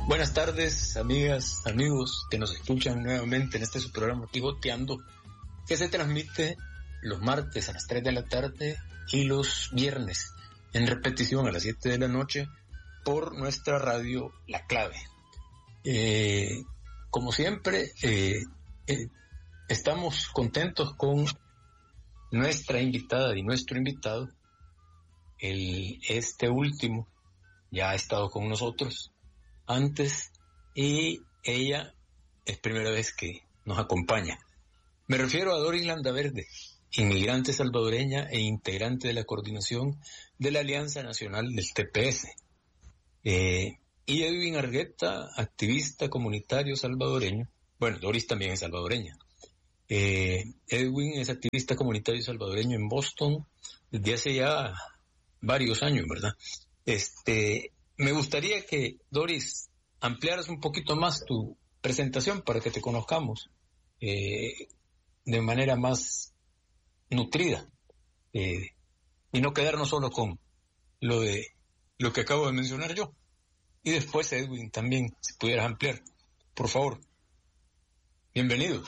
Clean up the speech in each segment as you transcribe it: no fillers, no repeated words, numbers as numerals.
Buenas tardes, amigas, amigos que nos escuchan nuevamente en este su programa Pivoteando, que se transmite los martes a las 3 de la tarde y los viernes en repetición a las 7 de la noche por nuestra radio La Clave. Como siempre, estamos contentos con nuestra invitada y nuestro invitado. Este último ya ha estado con nosotros antes y ella es primera vez que nos acompaña. Me refiero a Doris Landaverde, inmigrante salvadoreña e integrante de la coordinación de la Alianza Nacional del TPS. Y Edwin Argueta, activista comunitario salvadoreño. Bueno, Doris también es salvadoreña. Edwin es activista comunitario salvadoreño en Boston desde hace ya varios años, ¿verdad? Me gustaría que, Doris, ampliaras un poquito más tu presentación para que te conozcamos de manera más nutrida y no quedarnos solo con lo que acabo de mencionar yo. Y después, Edwin, también, si pudieras ampliar, por favor. Bienvenido.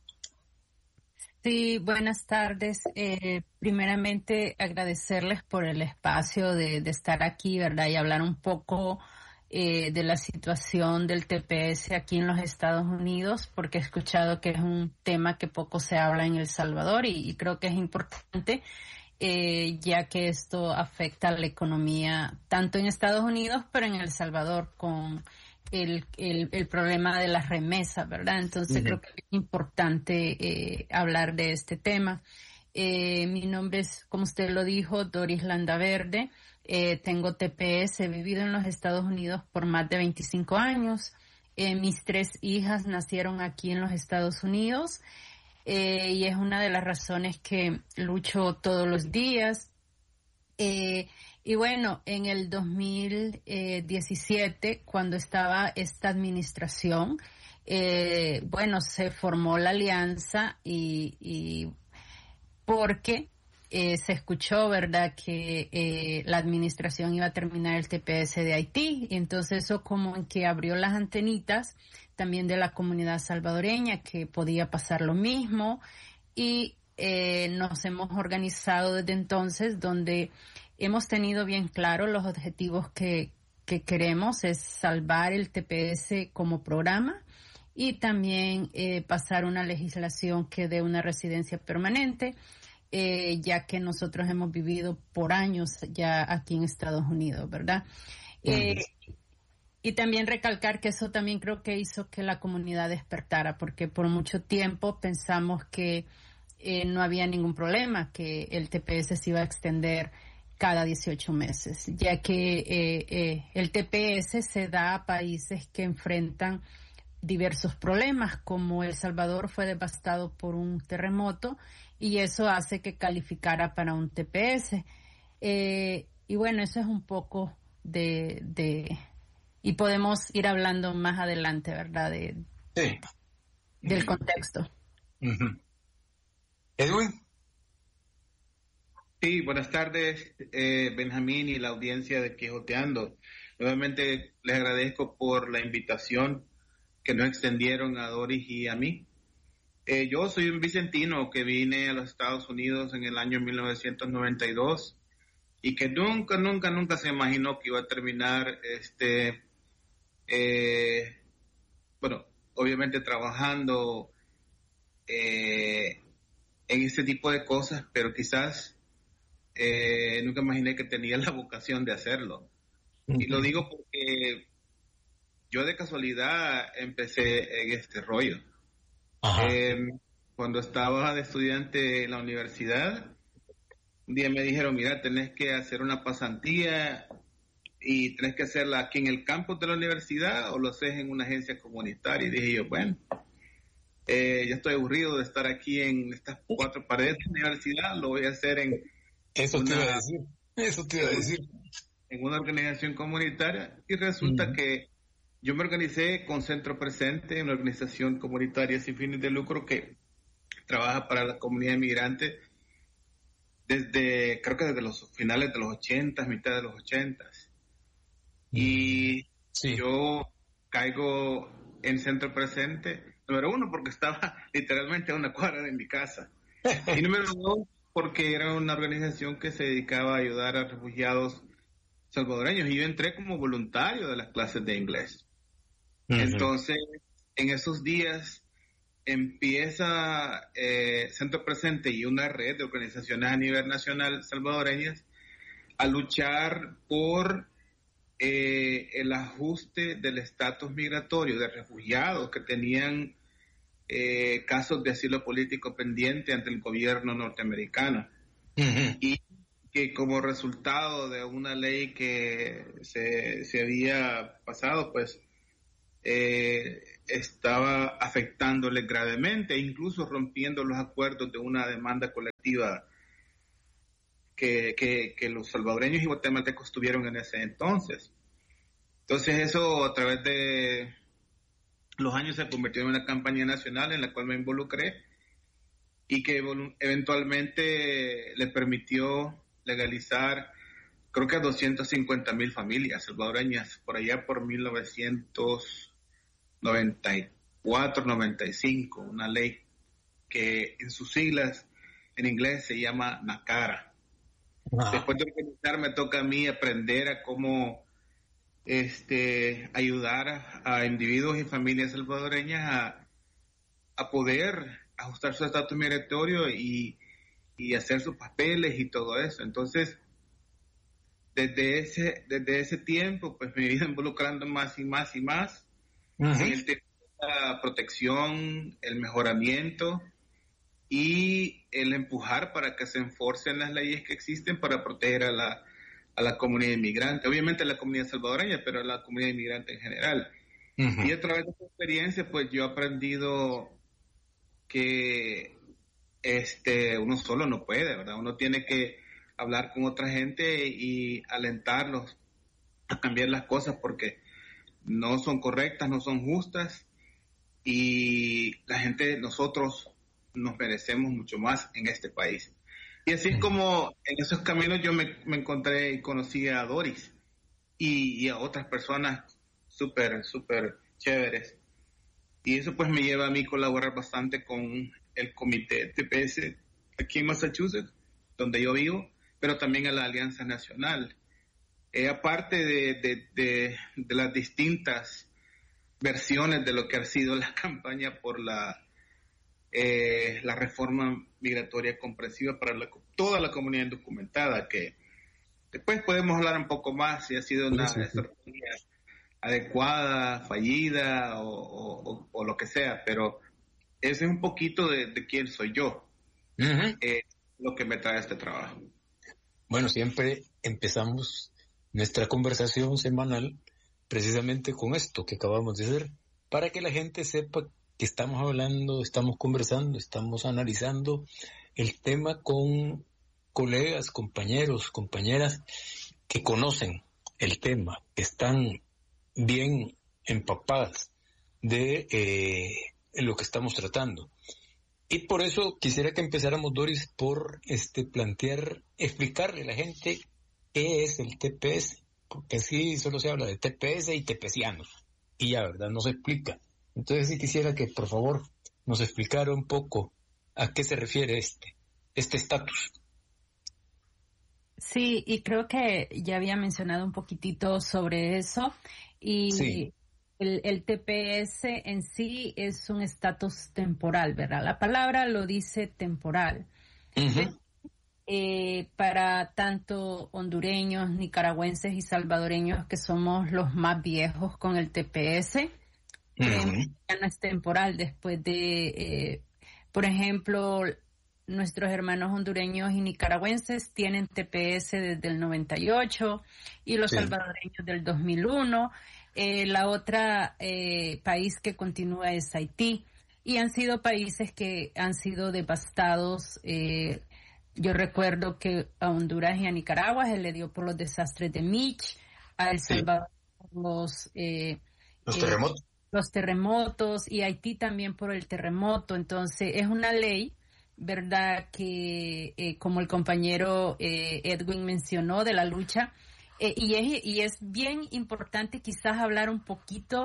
Sí, buenas tardes. Primeramente, agradecerles por el espacio de estar aquí, ¿verdad? Y hablar un poco de la situación del TPS aquí en los Estados Unidos, porque he escuchado que es un tema que poco se habla en El Salvador y creo que es importante, ya que esto afecta a la economía tanto en Estados Unidos, pero en El Salvador con el problema de las remesas, ¿verdad? Entonces creo que es importante hablar de este tema. Mi nombre es, como usted lo dijo, Doris Landaverde. Tengo TPS, he vivido en los Estados Unidos por más de 25 años. Mis 3 hijas nacieron aquí en los Estados Unidos y es una de las razones que lucho todos los días. Y bueno, en el 2017, cuando estaba esta administración, se formó la alianza y porque se escuchó, ¿verdad?, que la administración iba a terminar el TPS de Haití. Y entonces eso como en que abrió las antenitas también de la comunidad salvadoreña, que podía pasar lo mismo. Y nos hemos organizado desde entonces, donde hemos tenido bien claro los objetivos que queremos, es salvar el TPS como programa y también pasar una legislación que dé una residencia permanente, ya que nosotros hemos vivido por años ya aquí en Estados Unidos, ¿verdad? Y también recalcar que eso también creo que hizo que la comunidad despertara, porque por mucho tiempo pensamos que no había ningún problema, que el TPS se iba a extender cada 18 meses, ya que el TPS se da a países que enfrentan diversos problemas, como El Salvador fue devastado por un terremoto y eso hace que calificara para un TPS. Y bueno, eso es un poco y podemos ir hablando más adelante, ¿verdad? Sí. Del contexto. Edwin. Sí, buenas tardes, Benjamín y la audiencia de Quijoteando. Nuevamente les agradezco por la invitación que nos extendieron a Doris y a mí. Yo soy un vicentino que vine a los Estados Unidos en el año 1992 y que nunca se imaginó que iba a terminar obviamente trabajando en este tipo de cosas, pero quizás nunca imaginé que tenía la vocación de hacerlo. Y lo digo porque yo de casualidad empecé en este rollo. Cuando estaba de estudiante en la universidad, un día me dijeron, mira, tenés que hacer una pasantía y tenés que hacerla aquí en el campus de la universidad o lo haces en una agencia comunitaria. Y dije yo, bueno, ya estoy aburrido de estar aquí en estas 4 paredes de la universidad, lo voy a hacer en Eso te iba a decir. En una organización comunitaria. Y resulta que yo me organicé con Centro Presente, una organización comunitaria sin fines de lucro que trabaja para la comunidad inmigrante creo que desde los finales de los 80, mitad de los 80. Y yo caigo en Centro Presente, número uno, porque estaba literalmente a una cuadra de mi casa. Y número dos, porque era una organización que se dedicaba a ayudar a refugiados salvadoreños. Y yo entré como voluntario de las clases de inglés. Uh-huh. Entonces, en esos días empieza Centro Presente y una red de organizaciones a nivel nacional salvadoreñas a luchar por el ajuste del estatus migratorio de refugiados que tenían casos de asilo político pendiente ante el gobierno norteamericano. Uh-huh. Y que como resultado de una ley que se había pasado, pues estaba afectándole gravemente e incluso rompiendo los acuerdos de una demanda colectiva que los salvadoreños y guatemaltecos tuvieron en ese entonces. Entonces eso a través de los años se convirtió en una campaña nacional en la cual me involucré y que eventualmente le permitió legalizar, creo que a 250,000 familias salvadoreñas por allá por 1994-95, una ley que en sus siglas en inglés se llama NACARA. Wow. Después de organizar me toca a mí aprender a cómo ayudar a individuos y familias salvadoreñas a poder ajustar su estatus migratorio y hacer sus papeles y todo eso. Entonces, desde ese tiempo, pues me he ido involucrando más y más y más uh-huh. en el tema de la protección, el mejoramiento y el empujar para que se enforcen las leyes que existen para proteger a la comunidad inmigrante, obviamente a la comunidad salvadoreña, pero a la comunidad inmigrante en general. Uh-huh. Y a través de esta experiencia, pues yo he aprendido que uno solo no puede, ¿verdad? Uno tiene que hablar con otra gente y alentarlos a cambiar las cosas porque no son correctas, no son justas y la gente, nosotros nos merecemos mucho más en este país. Y así es como en esos caminos yo me encontré y conocí a Doris y a otras personas súper chéveres. Y eso pues me lleva a mí a colaborar bastante con el comité TPS aquí en Massachusetts, donde yo vivo, pero también a la Alianza Nacional. Aparte de las distintas versiones de lo que ha sido la campaña por la reforma migratoria comprensiva para toda la comunidad indocumentada, que después podemos hablar un poco más si ha sido una estrategia adecuada, fallida o lo que sea, pero ese es un poquito de quién soy yo, uh-huh. Lo que me trae este trabajo. Bueno, siempre empezamos nuestra conversación semanal precisamente con esto que acabamos de hacer, para que la gente sepa que estamos hablando, estamos conversando, estamos analizando el tema con colegas, compañeros, compañeras que conocen el tema, que están bien empapadas de lo que estamos tratando. Y por eso quisiera que empezáramos, Doris, por explicarle a la gente qué es el TPS, porque así solo se habla de TPS y tepecianos, y ya, ¿verdad? No se explica. Entonces sí quisiera que, por favor, nos explicara un poco a qué se refiere este estatus. Sí, y creo que ya había mencionado un poquitito sobre eso, y sí. El TPS en sí es un estatus temporal, ¿verdad? La palabra lo dice temporal. Uh-huh. Para tanto hondureños, nicaragüenses y salvadoreños, que somos los más viejos con el TPS, uh-huh. Ya no es temporal. Después de, por ejemplo, nuestros hermanos hondureños y nicaragüenses tienen TPS desde el 98 y los salvadoreños del 2001. La otra país que continúa es Haití, y han sido países que han sido devastados. Yo recuerdo que a Honduras y a Nicaragua se le dio por los desastres de Mitch, a El Salvador los terremotos. Los terremotos, y Haití también por el terremoto. Entonces es una ley, ¿verdad?, que como el compañero Edwin mencionó, de la lucha. Y es bien importante quizás hablar un poquito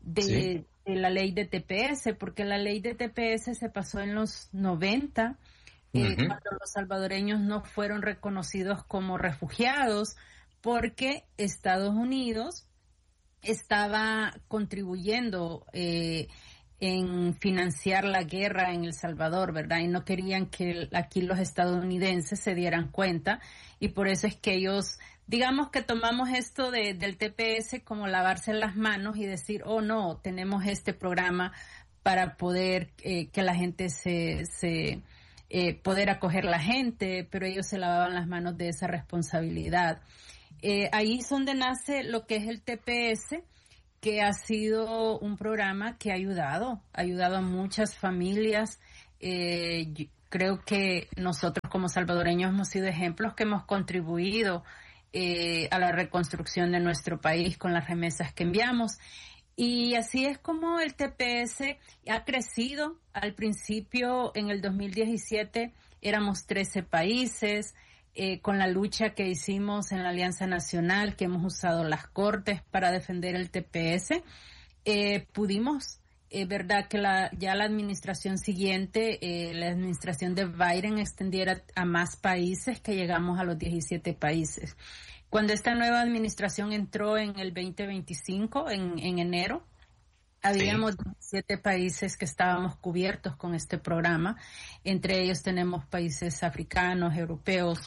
de la ley de TPS, porque la ley de TPS se pasó en los 90, cuando los salvadoreños no fueron reconocidos como refugiados, porque Estados Unidos estaba contribuyendo en financiar la guerra en El Salvador, ¿verdad? Y no querían que aquí los estadounidenses se dieran cuenta, y por eso es que ellos, digamos que tomamos esto del TPS como lavarse las manos y decir, oh no, tenemos este programa para poder que la gente poder acoger la gente, pero ellos se lavaban las manos de esa responsabilidad. Ahí es donde nace lo que es el TPS, que ha sido un programa que ha ayudado a muchas familias. Creo que nosotros como salvadoreños hemos sido ejemplos que hemos contribuido a la reconstrucción de nuestro país con las remesas que enviamos. Y así es como el TPS ha crecido. Al principio, en el 2017, éramos 13 países. Con la lucha que hicimos en la Alianza Nacional, que hemos usado las cortes para defender el TPS, pudimos, verdad que ya la administración siguiente, la administración de Biden, extendiera a más países, que llegamos a los 17 países. Cuando esta nueva administración entró en el 2025, en enero, habíamos 17 países que estábamos cubiertos con este programa. Entre ellos tenemos países africanos, europeos,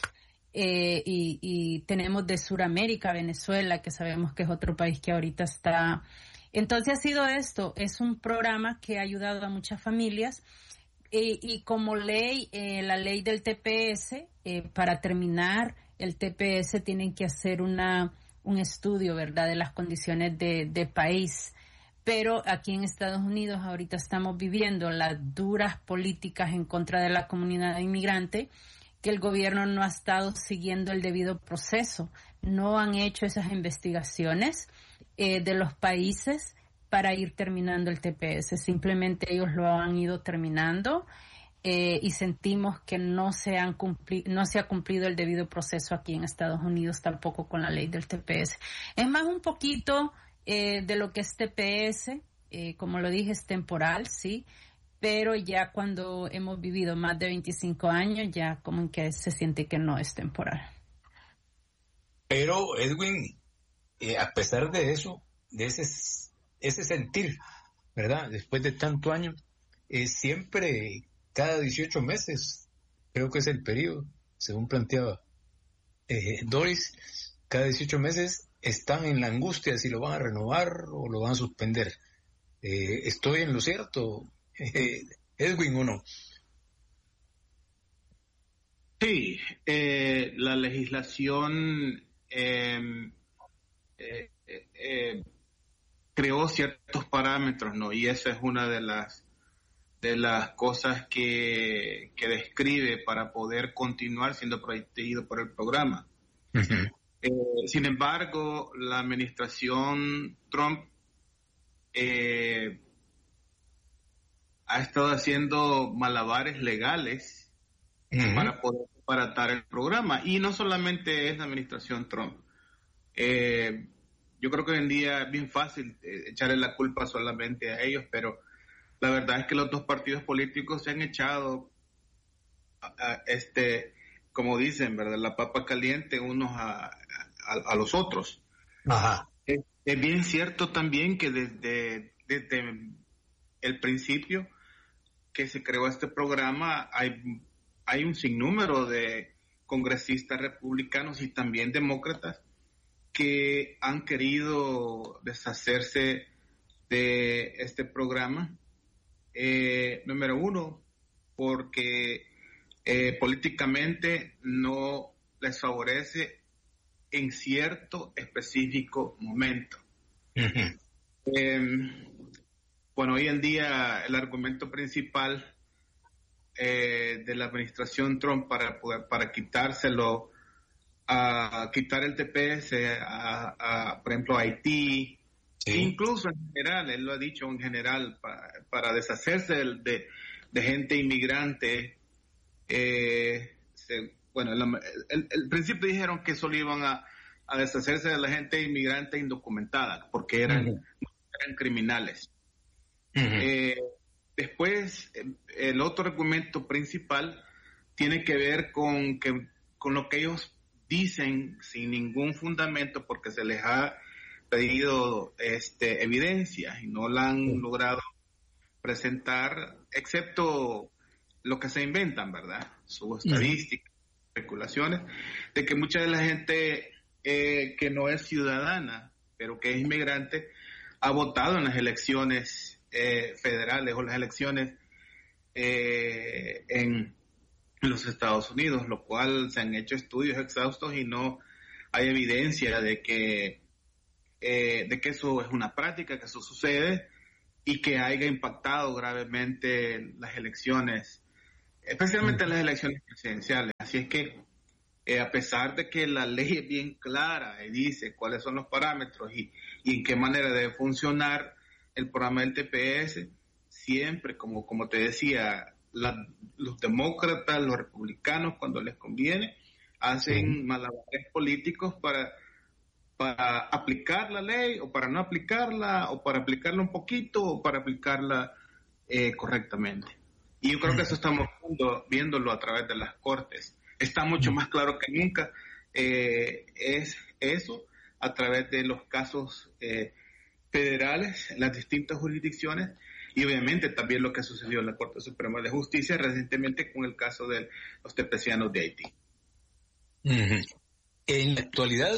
y tenemos de Sudamérica, Venezuela, que sabemos que es otro país que ahorita está. Entonces ha sido esto, es un programa que ha ayudado a muchas familias, y como ley, la ley del TPS, para terminar el TPS tienen que hacer un estudio, ¿verdad?, de las condiciones de país. Pero aquí en Estados Unidos ahorita estamos viviendo las duras políticas en contra de la comunidad inmigrante, que el gobierno no ha estado siguiendo el debido proceso. No han hecho esas investigaciones de los países para ir terminando el TPS. Simplemente ellos lo han ido terminando, y sentimos que no se ha cumplido el debido proceso aquí en Estados Unidos, tampoco con la ley del TPS. Es más un poquito de lo que es TPS, como lo dije, es temporal, sí, pero ya cuando hemos vivido más de 25 años, ya como que se siente que no es temporal. Pero, Edwin, a pesar de eso, de ese sentir, ¿verdad?, después de tanto año, siempre, cada 18 meses, creo que es el periodo, según planteaba Doris, cada 18 meses están en la angustia si lo van a renovar o lo van a suspender. ¿Estoy en lo cierto, Edwin, o no? Sí, la legislación creó ciertos parámetros, ¿no? Y esa es una de las cosas que describe para poder continuar siendo protegido por el programa. Uh-huh. Sin embargo, la administración Trump ha estado haciendo malabares legales, uh-huh, para poder aparatar el programa. Y no solamente es la administración Trump. Yo creo que hoy en día es bien fácil echarle la culpa solamente a ellos, pero la verdad es que los dos partidos políticos se han echado, como dicen, ¿verdad?, la papa caliente unos a los otros. Ajá. Es bien cierto también que desde el principio que se creó este programa hay un sinnúmero de congresistas republicanos y también demócratas que han querido deshacerse de este programa. Número uno, porque políticamente no les favorece en cierto específico momento. Uh-huh. Bueno, hoy en día el argumento principal de la administración Trump para quitárselo, a quitar el TPS por ejemplo, a Haití, sí, incluso en general, él lo ha dicho en general, para deshacerse de gente inmigrante. Bueno, el principio dijeron que solo iban a deshacerse de la gente inmigrante indocumentada, porque eran eran criminales. Después, el otro argumento principal tiene que ver con lo que ellos dicen sin ningún fundamento, porque se les ha pedido evidencia y no la han logrado presentar, excepto lo que se inventan, ¿verdad? Sus estadísticas, especulaciones, de que mucha de la gente que no es ciudadana, pero que es inmigrante, ha votado en las elecciones federales o las elecciones en los Estados Unidos, lo cual se han hecho estudios exhaustos y no hay evidencia de que eso es una práctica, que eso sucede y que haya impactado gravemente las elecciones, especialmente las elecciones presidenciales. Así es que a pesar de que la ley es bien clara y dice cuáles son los parámetros y en qué manera debe funcionar el programa del TPS, siempre, como te decía, los demócratas, los republicanos, cuando les conviene, hacen malabares políticos para aplicar la ley o para no aplicarla o para aplicarla un poquito o para aplicarla correctamente. Y yo creo que eso estamos viéndolo a través de las cortes. Está mucho más claro que nunca es eso a través de los casos federales, las distintas jurisdicciones, y obviamente también lo que sucedió en la Corte Suprema de Justicia recientemente con el caso de los tepecianos de Haití. En la actualidad,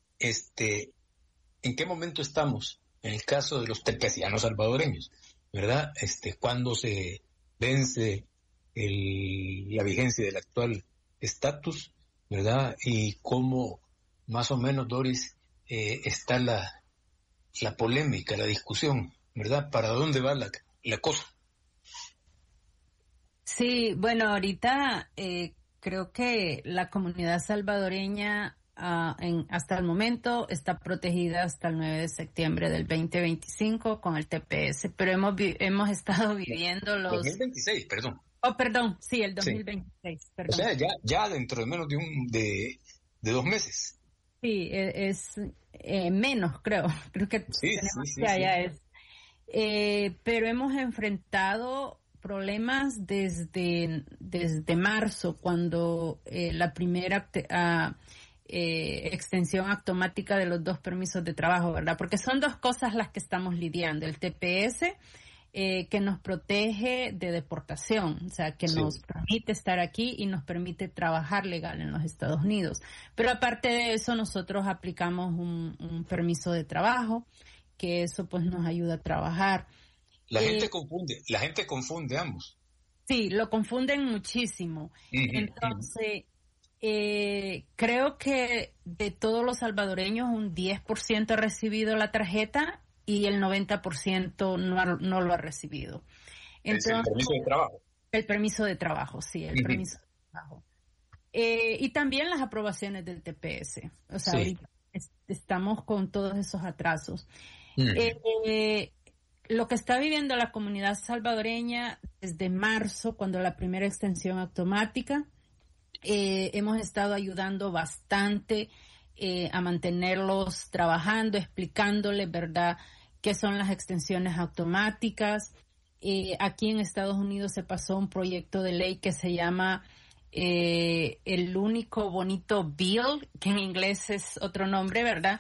¿en qué momento estamos en el caso de los tepecianos salvadoreños? ¿Verdad? ¿Cuándo se vence la vigencia del actual estatus? ¿Verdad? Y cómo, más o menos, Doris, está la polémica, la discusión, ¿verdad? ¿Para dónde va la cosa? Sí, bueno, ahorita creo que la comunidad salvadoreña hasta el momento está protegida hasta el 9 de septiembre del 2025 con el TPS, pero hemos estado viviendo los... 2026, perdón. Oh, perdón, sí, el 2026, sí. Perdón. O sea, ya dentro de menos de 2 meses. Sí, es menos, creo que sí, ya es. Pero hemos enfrentado problemas desde marzo, cuando la primera extensión automática de los 2 permisos de trabajo, ¿verdad? Porque son 2 cosas las que estamos lidiando. El TPS, que nos protege de deportación, o sea, que nos permite estar aquí y nos permite trabajar legal en los Estados Unidos. Pero aparte de eso, nosotros aplicamos un permiso de trabajo, que eso pues nos ayuda a trabajar. La gente confunde ambos. Sí, lo confunden muchísimo. Entonces, creo que de todos los salvadoreños un 10% ha recibido la tarjeta y el 90% no lo ha recibido. Entonces, ¿el permiso de trabajo? El permiso de trabajo, sí, el permiso de trabajo. Y también las aprobaciones del TPS. O sea, ahorita estamos con todos esos atrasos. Lo que está viviendo la comunidad salvadoreña desde marzo, cuando la primera extensión automática, hemos estado ayudando bastante a mantenerlos trabajando, explicándoles, ¿verdad?, qué son las extensiones automáticas. Aquí en Estados Unidos se pasó un proyecto de ley que se llama el único bonito bill, que en inglés es otro nombre, ¿verdad?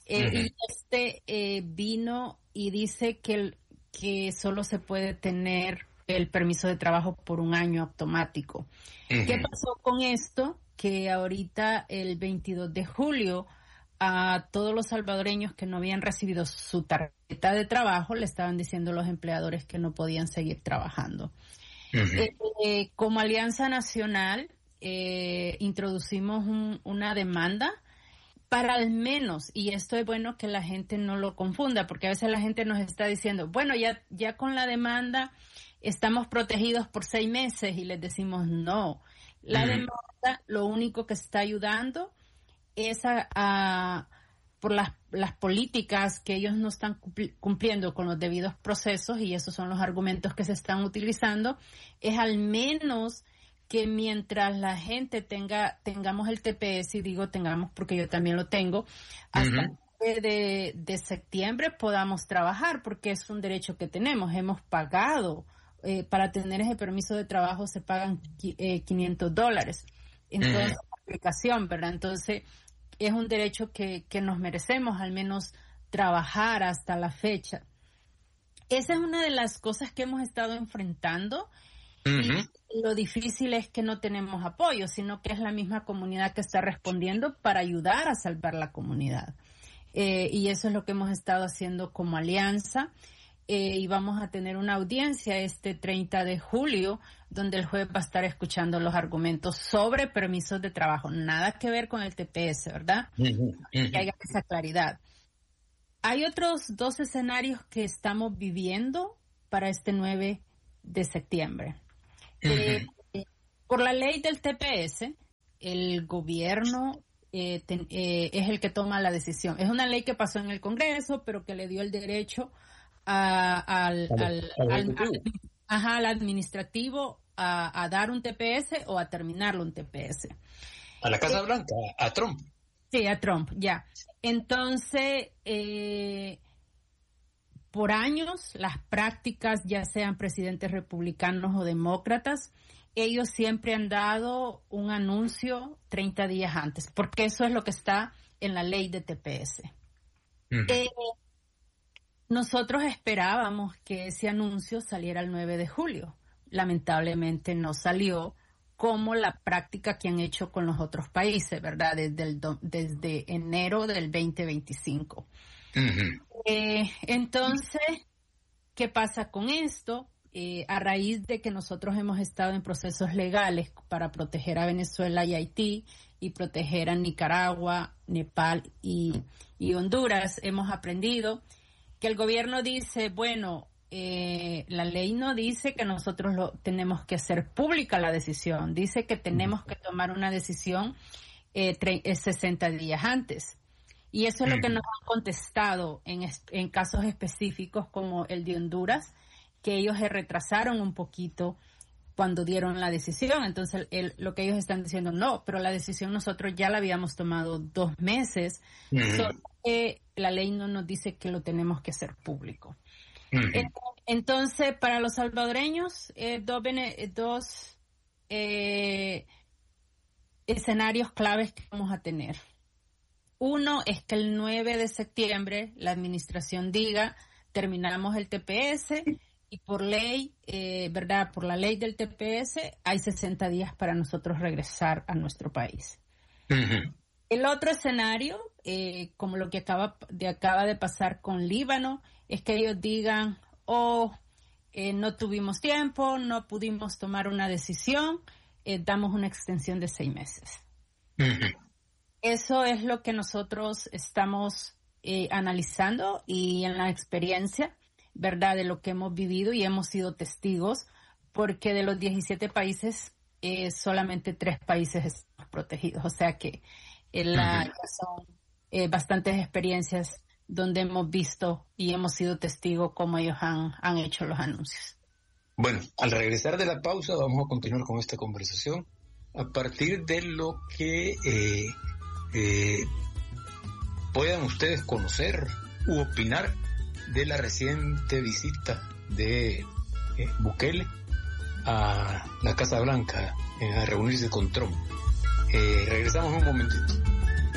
Y vino y dice que solo se puede tener el permiso de trabajo por 1 año automático. ¿Qué pasó con esto? Que ahorita el 22 de julio a todos los salvadoreños que no habían recibido su tarjeta de trabajo le estaban diciendo los empleadores que no podían seguir trabajando. Como Alianza Nacional introducimos una demanda para al menos, y esto es bueno que la gente no lo confunda, porque a veces la gente nos está diciendo, bueno, ya con la demanda estamos protegidos por 6 meses, y les decimos no. La demanda lo único que está ayudando es por las políticas que ellos no están cumpliendo con los debidos procesos, y esos son los argumentos que se están utilizando, es al menos que mientras la gente tengamos el TPS, y digo tengamos porque yo también lo tengo, hasta de septiembre podamos trabajar, porque es un derecho que tenemos. Hemos pagado, para tener ese permiso de trabajo se pagan $500. Entonces, aplicación, ¿verdad? Entonces, es un derecho que nos merecemos, al menos trabajar hasta la fecha. Esa es una de las cosas que hemos estado enfrentando. Y lo difícil es que no tenemos apoyo, sino que es la misma comunidad que está respondiendo para ayudar a salvar la comunidad. Y eso es lo que hemos estado haciendo como alianza. Y vamos a tener una audiencia este 30 de julio, donde el juez va a estar escuchando los argumentos sobre permisos de trabajo. Nada que ver con el TPS, ¿verdad? Que haya esa claridad. Hay otros 2 escenarios que estamos viviendo para este 9 de septiembre. Por la ley del TPS, el gobierno es el que toma la decisión. Es una ley que pasó en el Congreso, pero que le dio el derecho al administrativo a dar un TPS o a terminarlo un TPS. A la Casa Blanca, a Trump. Sí, a Trump, ya. Entonces, por años, las prácticas, ya sean presidentes republicanos o demócratas, ellos siempre han dado un anuncio 30 días antes, porque eso es lo que está en la ley de TPS. Nosotros esperábamos que ese anuncio saliera el 9 de julio. Lamentablemente no salió, como la práctica que han hecho con los otros países, ¿verdad? Desde enero del 2025. Entonces, ¿qué pasa con esto? A raíz de que nosotros hemos estado en procesos legales para proteger a Venezuela y Haití y proteger a Nicaragua, Nepal y Honduras, hemos aprendido que el gobierno dice, bueno, la ley no dice que nosotros tenemos que hacer pública la decisión, dice que tenemos que tomar una decisión 60 días antes. Y eso es lo que nos han contestado en casos específicos como el de Honduras, que ellos se retrasaron un poquito cuando dieron la decisión. Entonces, lo que ellos están diciendo, no, pero la decisión nosotros ya la habíamos tomado 2 meses, solo que la ley no nos dice que lo tenemos que hacer público. Entonces, para los salvadoreños, dos escenarios claves que vamos a tener. Uno es que el 9 de septiembre la administración diga, terminamos el TPS y por ley, ¿verdad? Por la ley del TPS hay 60 días para nosotros regresar a nuestro país. El otro escenario, como lo que acaba de pasar con Líbano, es que ellos digan, no tuvimos tiempo, no pudimos tomar una decisión, damos una extensión de 6 meses. Eso es lo que nosotros estamos analizando y en la experiencia, ¿verdad?, de lo que hemos vivido y hemos sido testigos, porque de los 17 países, solamente 3 países están protegidos. O sea que son bastantes experiencias donde hemos visto y hemos sido testigos cómo ellos han hecho los anuncios. Bueno, al regresar de la pausa vamos a continuar con esta conversación a partir de lo que puedan ustedes conocer u opinar de la reciente visita de Bukele a la Casa Blanca a reunirse con Trump. Regresamos un momentito.